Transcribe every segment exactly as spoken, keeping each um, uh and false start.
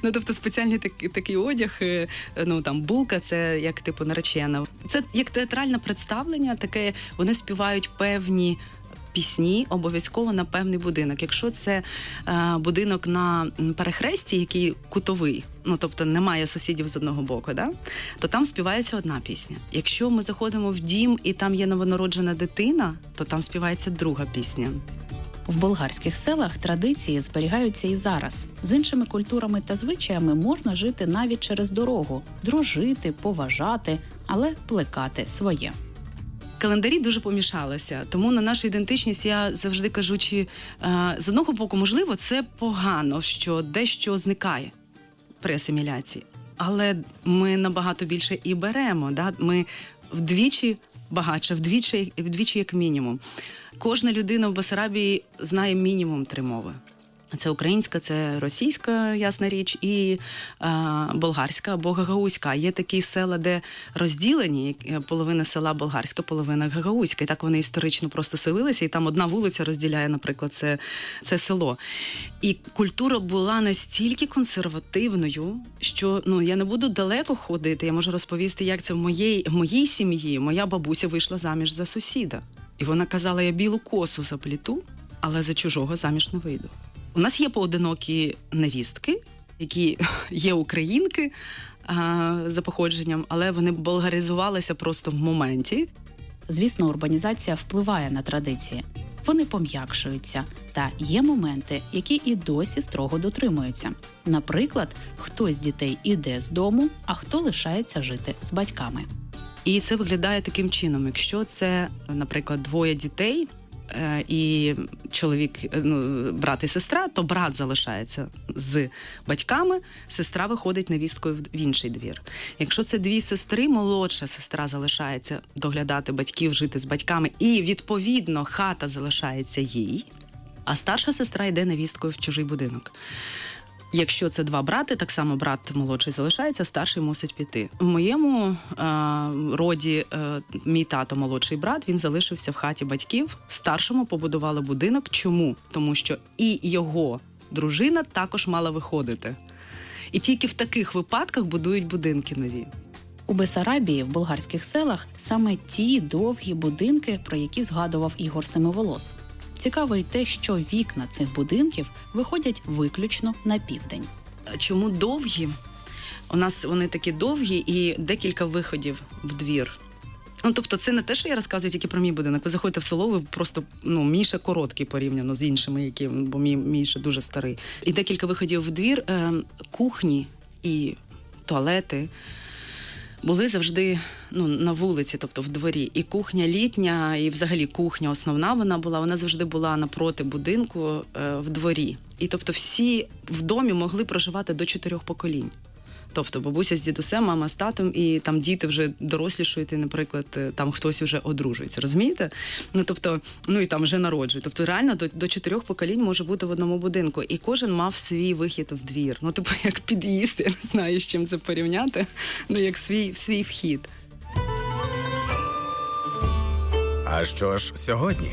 Ну, тобто спеціальний такий, такий одяг, ну, там, булка, це як, типу, наречена. Це як театральне представлення, таке, вони співають певні пісні обов'язково на певний будинок. Якщо це е, будинок на перехресті, який кутовий, ну, тобто немає сусідів з одного боку, да? То там співається одна пісня. Якщо ми заходимо в дім і там є новонароджена дитина, то там співається друга пісня. В болгарських селах традиції зберігаються і зараз. З іншими культурами та звичаями можна жити навіть через дорогу, дружити, поважати, але плекати своє. Календарі дуже помішалися, тому на нашу ідентичність я завжди кажу, чи е, з одного боку, можливо, це погано, що дещо зникає при асиміляції, але ми набагато більше і беремо, да? Ми вдвічі багатше, вдвічі, вдвічі як мінімум. Кожна людина в Бессарабії знає мінімум три мови. Це українська, це російська, ясна річ, і е, болгарська або гагаузька. Є такі села, де розділені, половина села болгарська, половина гагаузька. І так вони історично просто селилися, і там одна вулиця розділяє, наприклад, це, це село. І культура була настільки консервативною, що, ну, я не буду далеко ходити, я можу розповісти, як це в моїй, в моїй сім'ї. Моя бабуся вийшла заміж за сусіда. І вона казала, я білу косу запліту, але за чужого заміж не вийду. У нас є поодинокі невістки, які є українки а, за походженням, але вони болгаризувалися просто в моменті. Звісно, урбанізація впливає на традиції. Вони пом'якшуються, та є моменти, які і досі строго дотримуються. Наприклад, хтось з дітей іде з дому, а хто лишається жити з батьками. І це виглядає таким чином. Якщо це, наприклад, двоє дітей, і чоловік, ну, брат і сестра, то брат залишається з батьками, сестра виходить невісткою в інший двір. Якщо це дві сестри, молодша сестра залишається доглядати батьків, жити з батьками, і, відповідно, хата залишається їй, а старша сестра йде невісткою в чужий будинок. Якщо це два брати, так само брат молодший залишається, старший мусить піти. В моєму е, роді е, мій тато, молодший брат, він залишився в хаті батьків. Старшому побудували будинок. Чому? Тому що і його дружина також мала виходити. І тільки в таких випадках будують будинки нові. У Бессарабії, в болгарських селах, саме ті довгі будинки, про які згадував Ігор Семиволос. Цікаво й те, що вікна цих будинків виходять виключно на південь. Чому довгі? У нас вони такі довгі і декілька виходів в двір. Ну, тобто це не те, що я розказую тільки про мій будинок. Ви заходите в село, ви просто, ну, мій ще короткий порівняно з іншими, які, бо мій, мій ще дуже старий. І декілька виходів в двір, е, кухні і туалети були завжди, ну, на вулиці, тобто в дворі. І кухня літня, і взагалі кухня основна вона була, вона завжди була напроти будинку е, в дворі. І тобто всі в домі могли проживати до чотирьох поколінь. Тобто бабуся з дідусем, мама з татом, і там діти вже дорослішують, і, наприклад, там хтось вже одружується, розумієте? Ну, тобто, ну і там вже народжують. Тобто реально до, до чотирьох поколінь може бути в одному будинку. І кожен мав свій вихід в двір. Ну, типу, як під'їзд, я не знаю, з чим це порівняти, ну, як свій, свій вхід. А що ж сьогодні?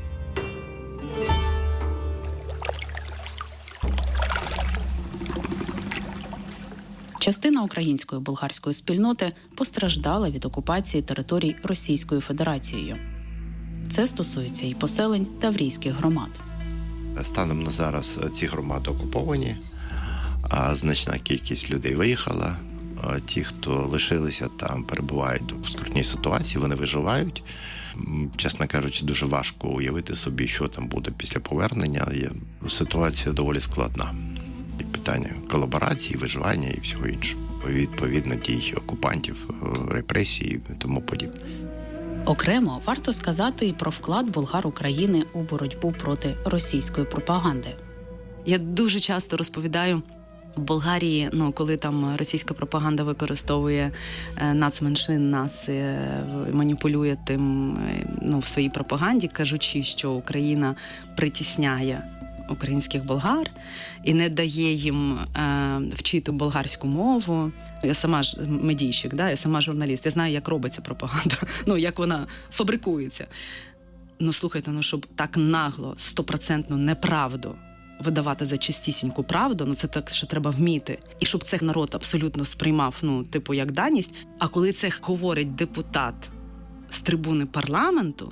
Частина української болгарської спільноти постраждала від окупації територій Російською Федерацією. Це стосується і поселень таврійських громад. Станом на зараз ці громади окуповані, а значна кількість людей виїхала. Ті, хто лишилися там, перебувають в скрутній ситуації, вони виживають. Чесно кажучи, дуже важко уявити собі, що там буде після повернення. Ситуація доволі складна. І питання колаборації, виживання і всього іншого. Відповідно, дій окупантів, репресії і тому подібне. Окремо варто сказати і про вклад болгар України у боротьбу проти російської пропаганди. Я дуже часто розповідаю, в Болгарії, ну, коли там російська пропаганда використовує е, нацменшин, нас е, маніпулює тим, е, ну, в своїй пропаганді, кажучи, що Україна притісняє українських болгар і не дає їм е, вчити болгарську мову. Я сама ж медійщик, да? Я сама журналіст. Я знаю, як робиться пропаганда, ну, як вона фабрикується. Ну, слухайте, ну, щоб так нагло, стопроцентну неправду видавати за чистісіньку правду, ну це так, що треба вміти. І щоб це народ абсолютно сприймав, ну, типу, як даність. А коли це говорить депутат з трибуни парламенту,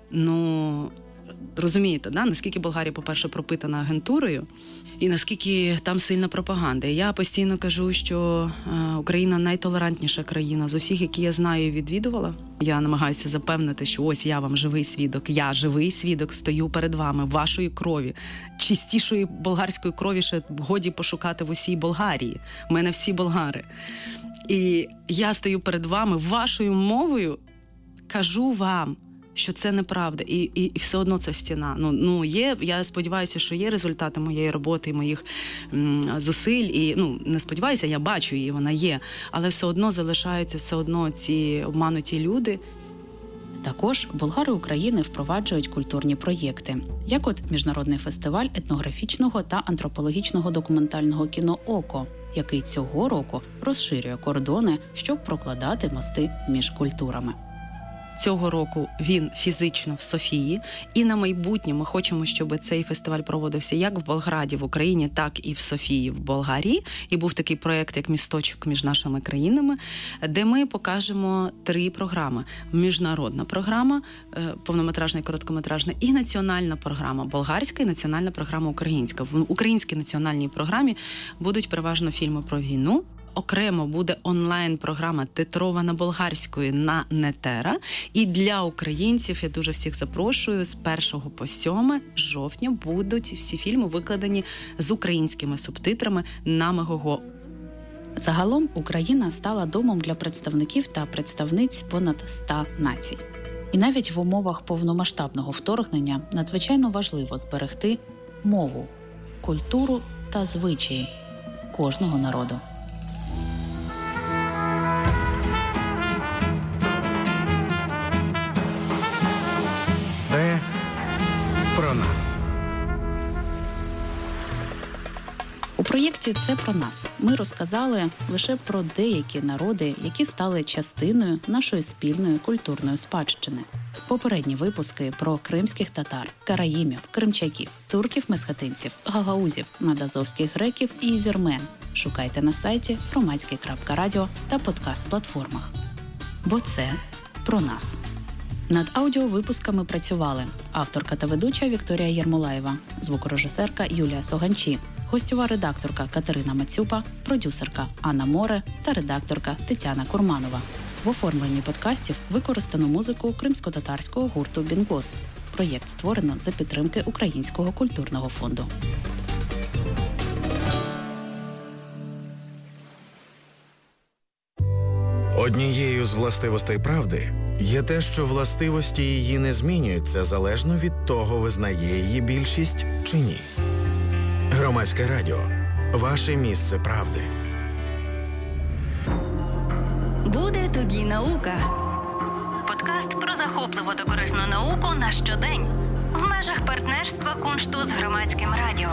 ну, розумієте, да? Наскільки Болгарія, по-перше, пропитана агентурою, і наскільки там сильна пропаганда. І я постійно кажу, що е, Україна найтолерантніша країна з усіх, які я знаю і відвідувала. Я намагаюся запевнити, що ось я вам живий свідок, я живий свідок, стою перед вами, вашої крові. Чистішої болгарської крові ще годі пошукати в усій Болгарії. У мене всі болгари. І я стою перед вами, вашою мовою кажу вам, що це неправда, і, і, і все одно це стіна. Ну, ну є, я сподіваюся, що є результати моєї роботи, моїх м, зусиль, і, ну, не сподіваюся, я бачу її, вона є, але все одно залишаються все одно ці обмануті люди. Також болгари України впроваджують культурні проєкти, як от міжнародний фестиваль етнографічного та антропологічного документального кіно «Око», який цього року розширює кордони, щоб прокладати мости між культурами. Цього року він фізично в Софії, і на майбутнє ми хочемо, щоб цей фестиваль проводився як в Болграді в Україні, так і в Софії в Болгарії. І був такий проєкт, як «Місточок між нашими країнами», де ми покажемо три програми. Міжнародна програма, повнометражна і короткометражна, і національна програма болгарська, і національна програма українська. В українській національній програмі будуть переважно фільми про війну. Окремо буде онлайн-програма титрована болгарською на Нетера. І для українців, я дуже всіх запрошую, з першого по сьоме жовтня будуть всі фільми викладені з українськими субтитрами на Мегого. Загалом Україна стала домом для представників та представниць понад ста націй. І навіть в умовах повномасштабного вторгнення надзвичайно важливо зберегти мову, культуру та звичаї кожного народу. Це про нас. У проєкті «Це про нас» ми розказали лише про деякі народи, які стали частиною нашої спільної культурної спадщини. Попередні випуски про кримських татар, караїмів, кримчаків, турків-месхетинців, гагаузів, надазовських греків і вірмен шукайте на сайті громадське крапка радіо та подкаст-платформах. Бо це про нас. Над аудіовипусками працювали авторка та ведуча Вікторія Єрмолаєва, звукорежисерка Юлія Соганчі, гостьова редакторка Катерина Мацюпа, продюсерка Анна Море та редакторка Тетяна Курманова. В оформленні подкастів використано музику кримсько-татарського гурту «Бінгос». Проєкт створено за підтримки Українського культурного фонду. Однією з властивостей правди є те, що властивості її не змінюються залежно від того, визнає її більшість чи ні. Громадське радіо. Ваше місце правди. Буде тобі наука. Подкаст про захопливу та корисну науку на щодень. В межах партнерства Куншту з Громадським радіо.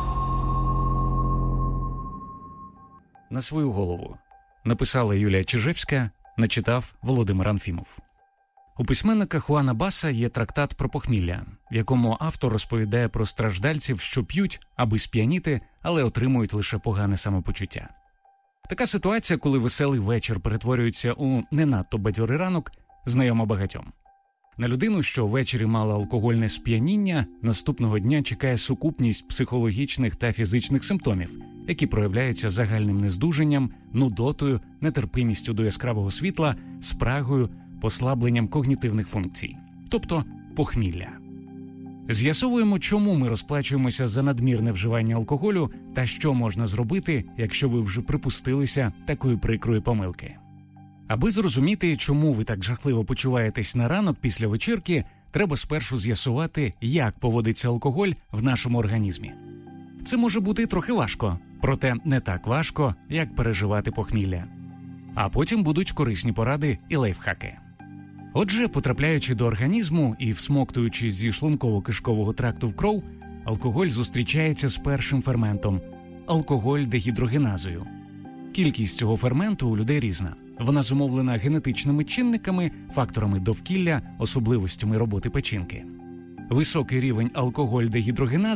На свою голову. Написала Юлія Чижевська, начитав Володимир Анфімов. У письменника Хуана Баса є трактат про похмілля, в якому автор розповідає про страждальців, що п'ють, аби сп'яніти, але отримують лише погане самопочуття. Така ситуація, коли веселий вечір перетворюється у не надто бадьорий ранок, знайома багатьом. На людину, що ввечері мала алкогольне сп'яніння, наступного дня чекає сукупність психологічних та фізичних симптомів, які проявляються загальним нездужанням, нудотою, нетерпимістю до яскравого світла, спрагою, послабленням когнітивних функцій, тобто похмілля. З'ясовуємо, чому ми розплачуємося за надмірне вживання алкоголю та що можна зробити, якщо ви вже припустилися такої прикрої помилки. Аби зрозуміти, чому ви так жахливо почуваєтесь на ранок після вечірки, треба спершу з'ясувати, як поводиться алкоголь в нашому організмі. Це може бути трохи важко, проте не так важко, як переживати похмілля. А потім будуть корисні поради і лайфхаки. Отже, потрапляючи до організму і всмоктуючи зі шлунково-кишкового тракту в кров, алкоголь зустрічається з першим ферментом – алкоголь-дегідрогеназою. Кількість цього ферменту у людей різна. Вона зумовлена генетичними чинниками, факторами довкілля, особливостями роботи печінки. Високий рівень алкоголь-дегідрогенази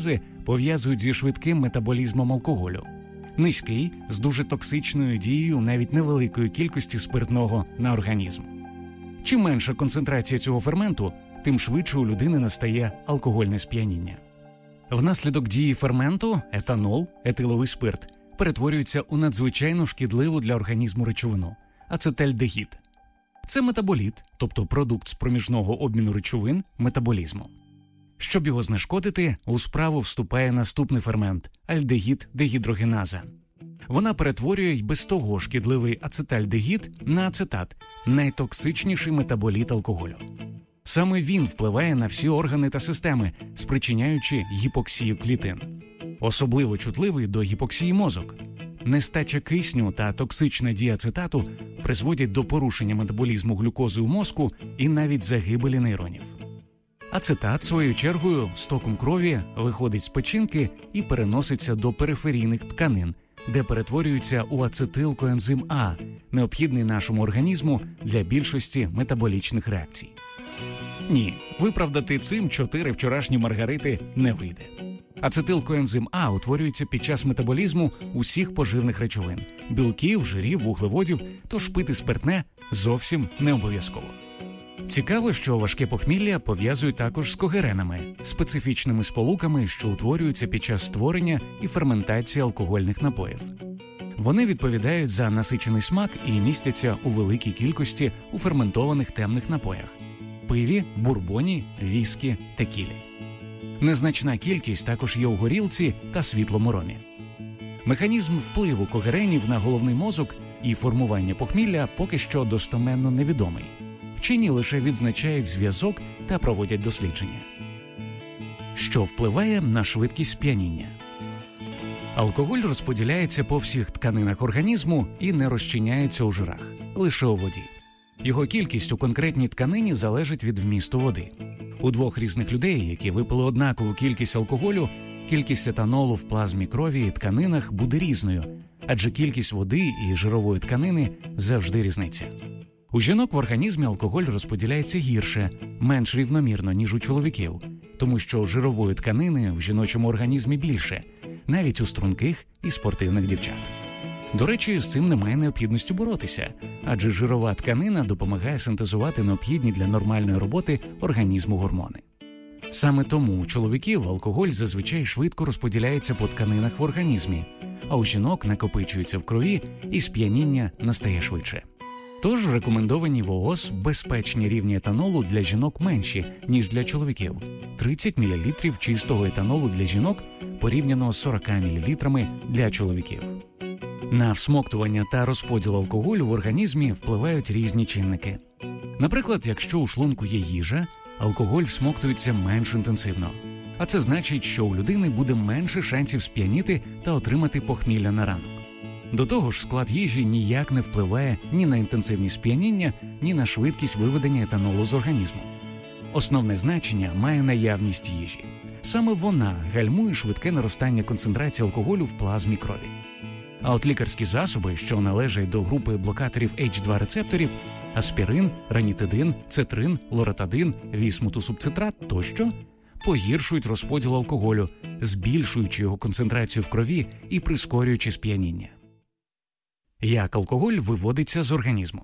пов'язують зі швидким метаболізмом алкоголю. Низький – з дуже токсичною дією навіть невеликої кількості спиртного на організм. Чим менша концентрація цього ферменту, тим швидше у людини настає алкогольне сп'яніння. Внаслідок дії ферменту етанол, етиловий спирт, перетворюється у надзвичайно шкідливу для організму речовину – ацетальдегід. Це метаболіт, тобто продукт з проміжного обміну речовин метаболізму. Щоб його знешкодити, у справу вступає наступний фермент – альдегід-дегідрогеназа. Вона перетворює й без того шкідливий ацетальдегід на ацетат – найтоксичніший метаболіт алкоголю. Саме він впливає на всі органи та системи, спричиняючи гіпоксію клітин. Особливо чутливий до гіпоксії мозок. Нестача кисню та токсична дія ацетату призводять до порушення метаболізму глюкози у мозку і навіть загибелі нейронів. Ацетат, своєю чергою, стоком крові виходить з печінки і переноситься до периферійних тканин, де перетворюється у ацетилкоензим А, необхідний нашому організму для більшості метаболічних реакцій. Ні, виправдати цим чотири вчорашні маргарити не вийде. Ацетилкоензим А утворюється під час метаболізму усіх поживних речовин – білків, жирів, вуглеводів, тож пити спиртне зовсім не обов'язково. Цікаво, що важке похмілля пов'язують також з когеренами – специфічними сполуками, що утворюються під час створення і ферментації алкогольних напоїв. Вони відповідають за насичений смак і містяться у великій кількості у ферментованих темних напоях – пиві, бурбоні, віскі, текілі. Незначна кількість також є у горілці та світлому ромі. Механізм впливу когеренів на головний мозок і формування похмілля поки що достеменно невідомий. Вчені лише відзначають зв'язок та проводять дослідження. Що впливає на швидкість сп'яніння? Алкоголь розподіляється по всіх тканинах організму і не розчиняється у жирах, лише у воді. Його кількість у конкретній тканині залежить від вмісту води. У двох різних людей, які випили однакову кількість алкоголю, кількість етанолу в плазмі крові і тканинах буде різною, адже кількість води і жирової тканини завжди різниця. У жінок в організмі алкоголь розподіляється гірше, менш рівномірно, ніж у чоловіків, тому що жирової тканини в жіночому організмі більше, навіть у струнких і спортивних дівчат. До речі, з цим немає необхідності боротися, адже жирова тканина допомагає синтезувати необхідні для нормальної роботи організму гормони. Саме тому у чоловіків алкоголь зазвичай швидко розподіляється по тканинах в організмі, а у жінок накопичується в крові і сп'яніння настає швидше. Тож рекомендовані в ООС безпечні рівні етанолу для жінок менші, ніж для чоловіків – тридцять мілілітрів чистого етанолу для жінок порівняно з сорок мілілітрами для чоловіків. На всмоктування та розподіл алкоголю в організмі впливають різні чинники. Наприклад, якщо у шлунку є їжа, алкоголь всмоктується менш інтенсивно. А це значить, що у людини буде менше шансів сп'яніти та отримати похмілля на ранок. До того ж, склад їжі ніяк не впливає ні на інтенсивність сп'яніння, ні на швидкість виведення етанолу з організму. Основне значення має наявність їжі. Саме вона гальмує швидке наростання концентрації алкоголю в плазмі крові. А от лікарські засоби, що належать до групи блокаторів ейч два рецепторів – аспірин, ранітидин, цетрин, лоратадин, вісмутусубцитрат тощо – погіршують розподіл алкоголю, збільшуючи його концентрацію в крові і прискорюючи сп'яніння. Як алкоголь виводиться з організму?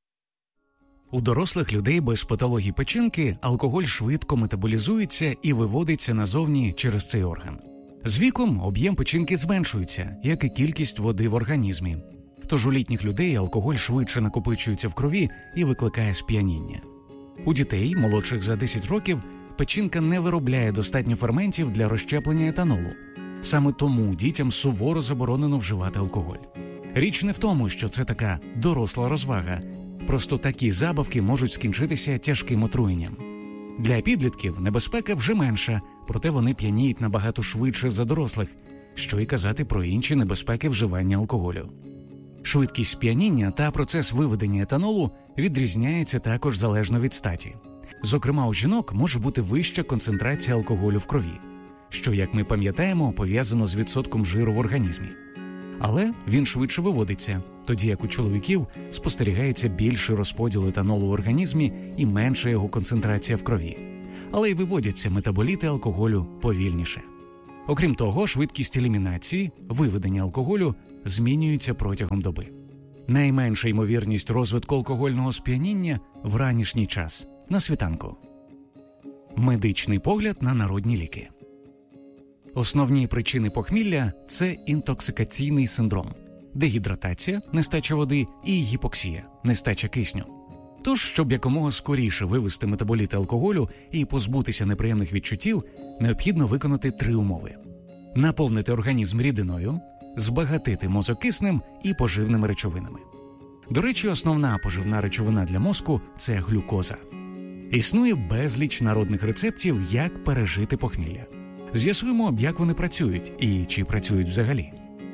У дорослих людей без патології печінки алкоголь швидко метаболізується і виводиться назовні через цей орган. З віком об'єм печінки зменшується, як і кількість води в організмі. Тож у літніх людей алкоголь швидше накопичується в крові і викликає сп'яніння. У дітей, молодших за десять років, печінка не виробляє достатньо ферментів для розщеплення етанолу. Саме тому дітям суворо заборонено вживати алкоголь. Річ не в тому, що це така доросла розвага. Просто такі забавки можуть скінчитися тяжким отруєнням. Для підлітків небезпека вже менша, проте вони п'яніють набагато швидше за дорослих, що й казати про інші небезпеки вживання алкоголю. Швидкість сп'яніння та процес виведення етанолу відрізняється також залежно від статі. Зокрема, у жінок може бути вища концентрація алкоголю в крові, що, як ми пам'ятаємо, пов'язано з відсотком жиру в організмі. Але він швидше виводиться, тоді як у чоловіків спостерігається більший розподіл етанолу в організмі і менша його концентрація в крові. Але й виводяться метаболіти алкоголю повільніше. Окрім того, швидкість елімінації, виведення алкоголю змінюється протягом доби. Найменша ймовірність розвитку алкогольного сп'яніння в ранішній час, на світанку. Медичний погляд на народні ліки. Основні причини похмілля – це інтоксикаційний синдром, дегідратація, нестача води і гіпоксія, нестача кисню. Тож, щоб якомога скоріше вивести метаболіти алкоголю і позбутися неприємних відчуттів, необхідно виконати три умови. Наповнити організм рідиною, збагатити мозок киснем і поживними речовинами. До речі, основна поживна речовина для мозку – це глюкоза. Існує безліч народних рецептів, як пережити похмілля. З'ясуємо, як вони працюють і чи працюють взагалі.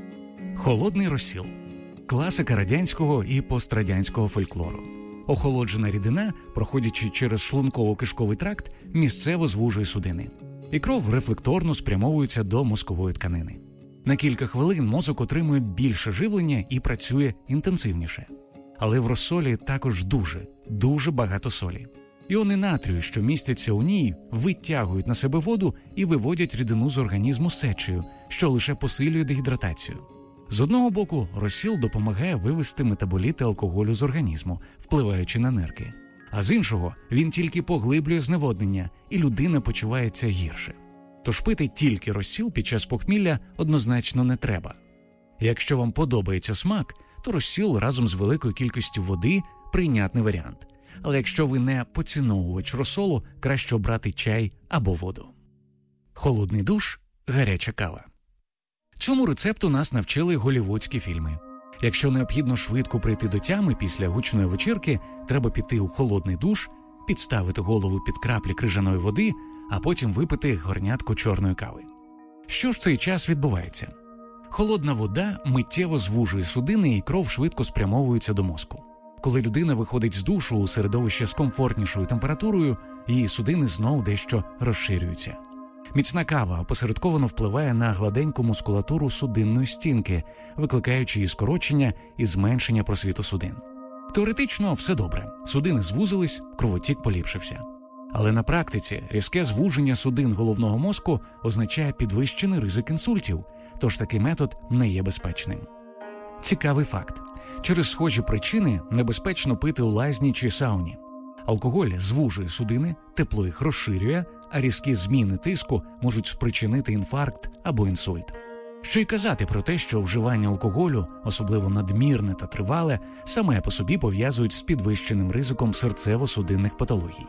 Холодний розсіл – класика радянського і пострадянського фольклору. Охолоджена рідина, проходячи через шлунково-кишковий тракт, місцево звужує судини. І кров рефлекторно спрямовується до мозкової тканини. На кілька хвилин мозок отримує більше живлення і працює інтенсивніше. Але в розсолі також дуже, дуже багато солі. Іони натрію, що містяться у ній, витягують на себе воду і виводять рідину з організму сечею, що лише посилює дегідратацію. З одного боку, розсіл допомагає вивести метаболіти алкоголю з організму, впливаючи на нирки. А з іншого, він тільки поглиблює зневоднення, і людина почувається гірше. Тож пити тільки розсіл під час похмілля однозначно не треба. Якщо вам подобається смак, то розсіл разом з великою кількістю води – прийнятний варіант. Але якщо ви не поціновувач розсолу, краще обрати чай або воду. Холодний душ – гаряча кава. Цьому рецепту нас навчили голлівудські фільми. Якщо необхідно швидко прийти до тями після гучної вечірки, треба піти у холодний душ, підставити голову під краплі крижаної води, а потім випити горнятку чорної кави. Що ж в цей час відбувається? Холодна вода миттєво звужує судини і кров швидко спрямовується до мозку. Коли людина виходить з душу у середовище з комфортнішою температурою, її судини знову дещо розширюються. Міцна кава опосередковано впливає на гладеньку мускулатуру судинної стінки, викликаючи її скорочення і зменшення просвіту судин. Теоретично все добре, судини звузились, кровотік поліпшився. Але на практиці різке звуження судин головного мозку означає підвищений ризик інсультів, тож такий метод не є безпечним. Цікавий факт. Через схожі причини небезпечно пити у лазні чи сауні. Алкоголь звужує судини, тепло їх розширює, а різкі зміни тиску можуть спричинити інфаркт або інсульт. Що й казати про те, що вживання алкоголю, особливо надмірне та тривале, саме по собі пов'язують з підвищеним ризиком серцево-судинних патологій.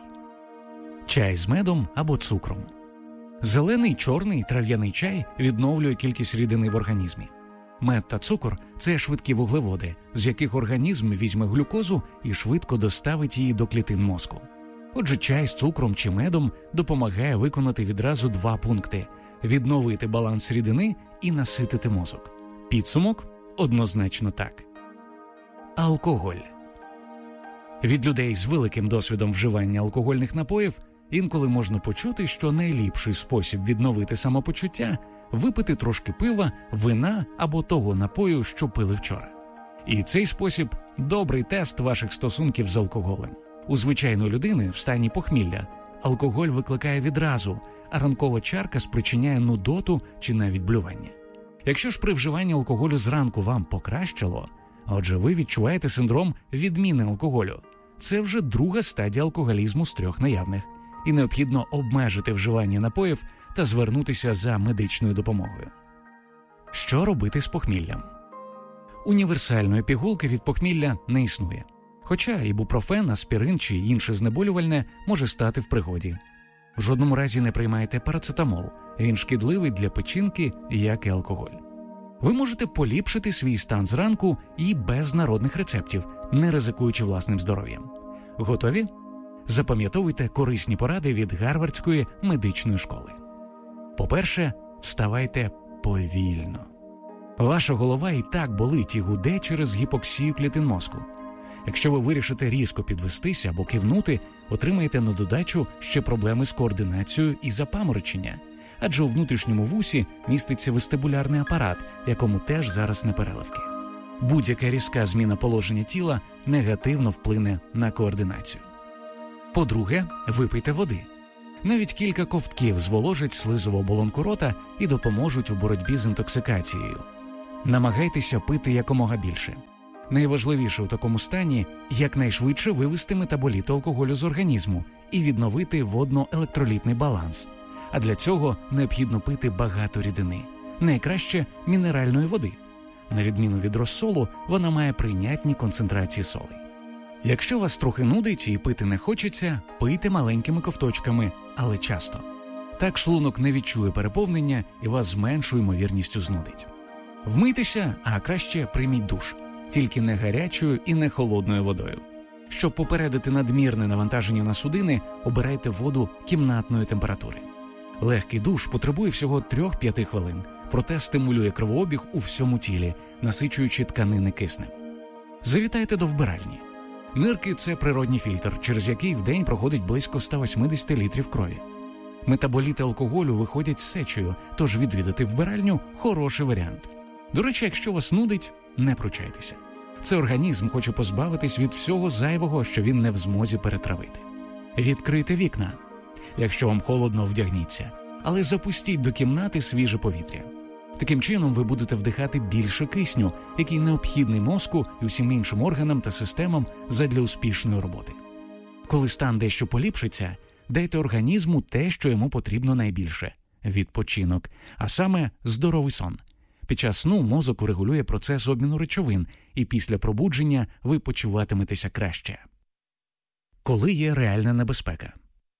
Чай з медом або цукром. Зелений, чорний і трав'яний чай відновлює кількість рідини в організмі. Мед та цукор – це швидкі вуглеводи, з яких організм візьме глюкозу і швидко доставить її до клітин мозку. Отже, чай з цукром чи медом допомагає виконати відразу два пункти – відновити баланс рідини і наситити мозок. Підсумок – однозначно так. Алкоголь. Від людей з великим досвідом вживання алкогольних напоїв інколи можна почути, що найліпший спосіб відновити самопочуття – випити трошки пива, вина або того напою, що пили вчора. І цей спосіб – добрий тест ваших стосунків з алкоголем. У звичайної людини в стані похмілля алкоголь викликає відразу, а ранкова чарка спричиняє нудоту чи навіть блювання. Якщо ж при вживанні алкоголю зранку вам покращило, отже ви відчуваєте синдром відміни алкоголю. Це вже друга стадія алкоголізму з трьох наявних, і необхідно обмежити вживання напоїв та звернутися за медичною допомогою. Що робити з похміллям? Універсальної пігулки від похмілля не існує. Хоча ібупрофен, аспірин чи інше знеболювальне може стати в пригоді. В жодному разі не приймайте парацетамол, він шкідливий для печінки, як і алкоголь. Ви можете поліпшити свій стан зранку і без народних рецептів, не ризикуючи власним здоров'ям. Готові? Запам'ятовуйте корисні поради від Гарвардської медичної школи. По-перше, вставайте повільно. Ваша голова і так болить і гуде через гіпоксію клітин мозку. Якщо ви вирішите різко підвестися або кивнути, отримаєте на додачу ще проблеми з координацією і запаморочення, адже у внутрішньому вусі міститься вестибулярний апарат, якому теж зараз не переливки. Будь-яка різка зміна положення тіла негативно вплине на координацію. По-друге, випийте води. Навіть кілька ковтків зволожать слизову оболонку рота і допоможуть у боротьбі з інтоксикацією. Намагайтеся пити якомога більше. Найважливіше у такому стані – якнайшвидше вивести метаболіт алкоголю з організму і відновити водно-електролітний баланс. А для цього необхідно пити багато рідини, найкраще мінеральної води. На відміну від розсолу, вона має прийнятні концентрації солей. Якщо вас трохи нудить і пити не хочеться, пийте маленькими ковточками, але часто. Так шлунок не відчує переповнення і вас з меншою ймовірністю знудить. Вмийтеся, а краще прийміть душ. Тільки не гарячою і не холодною водою. Щоб попередити надмірне навантаження на судини, обирайте воду кімнатної температури. Легкий душ потребує всього три-п'ять хвилин, проте стимулює кровообіг у всьому тілі, насичуючи тканини киснем. Завітайте до вбиральні. Нирки – це природній фільтр, через який в день проходить близько сто вісімдесят літрів крові. Метаболіти алкоголю виходять з сечею, тож відвідати вбиральню – хороший варіант. До речі, якщо вас нудить, не пручайтеся. Це організм хоче позбавитись від всього зайвого, що він не в змозі перетравити. Відкрийте вікна. Якщо вам холодно, вдягніться, але запустіть до кімнати свіже повітря. Таким чином ви будете вдихати більше кисню, який необхідний мозку і усім іншим органам та системам задля успішної роботи. Коли стан дещо поліпшиться, дайте організму те, що йому потрібно найбільше – відпочинок, а саме здоровий сон. Під час сну мозок регулює процес обміну речовин, і після пробудження ви почуватиметеся краще. Коли є реальна небезпека?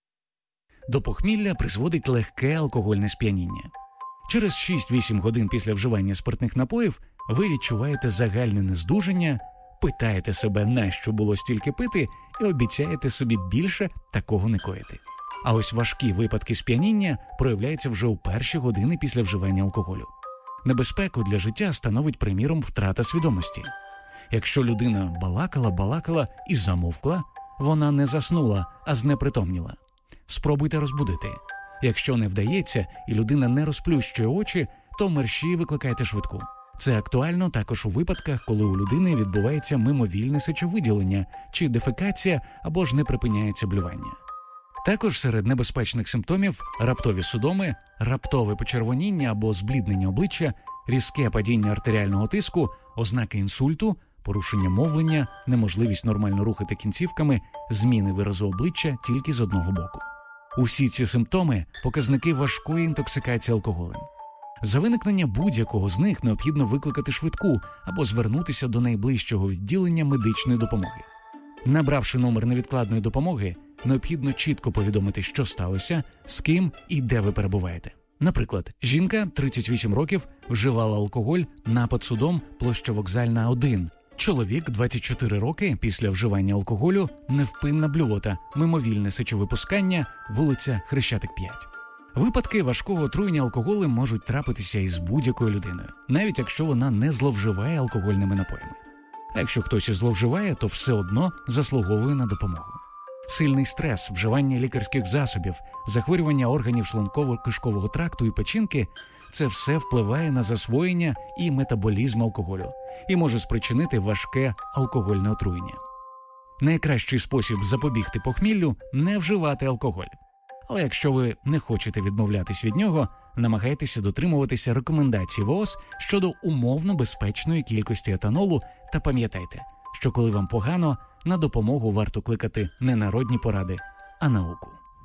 До похмілля призводить легке алкогольне сп'яніння. Через шість-вісім годин після вживання спиртних напоїв ви відчуваєте загальне нездужання, питаєте себе, нащо було стільки пити, і обіцяєте собі більше такого не коїти. А ось важкі випадки сп'яніння проявляються вже у перші години після вживання алкоголю. Небезпеку для життя становить, приміром, втрата свідомості. Якщо людина балакала-балакала і замовкла, вона не заснула, а знепритомніла. Спробуйте розбудити. Якщо не вдається і людина не розплющує очі, то мерщій викликайте швидку. Це актуально також у випадках, коли у людини відбувається мимовільне сечовиділення, чи дефекація, або ж не припиняється блювання. Також серед небезпечних симптомів раптові судоми, раптове почервоніння або збліднення обличчя, різке падіння артеріального тиску, ознаки інсульту, порушення мовлення, неможливість нормально рухати кінцівками, зміни виразу обличчя тільки з одного боку. Усі ці симптоми – показники важкої інтоксикації алкоголем. За виникнення будь-якого з них необхідно викликати швидку або звернутися до найближчого відділення медичної допомоги. Набравши номер невідкладної допомоги, необхідно чітко повідомити, що сталося, з ким і де ви перебуваєте. Наприклад, жінка, тридцять вісім років, вживала алкоголь, напад судом, площа Вокзальна, один. Чоловік, двадцять чотири роки, після вживання алкоголю, невпинна блювота, мимовільне сечовипускання, вулиця Хрещатик, п'ять. Випадки важкого отруєння алкоголем можуть трапитися із будь-якою людиною, навіть якщо вона не зловживає алкогольними напоями. А якщо хтось і зловживає, то все одно заслуговує на допомогу. Сильний стрес, вживання лікарських засобів, захворювання органів шлунково-кишкового тракту і печінки – це все впливає на засвоєння і метаболізм алкоголю і може спричинити важке алкогольне отруєння. Найкращий спосіб запобігти похміллю – не вживати алкоголь. Але якщо ви не хочете відмовлятись від нього, намагайтеся дотримуватися рекомендацій ВООЗ щодо умовно безпечної кількості етанолу та пам'ятайте, що коли вам погано, на допомогу варто кликати не народні поради, а науку.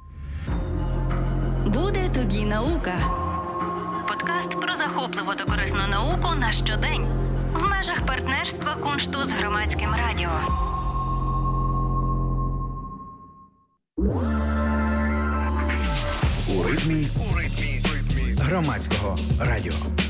Буде тобі наука. Подкаст про захопливу та корисну науку на щодень. В межах партнерства Куншту з Громадським радіо. У ритмі Громадського радіо.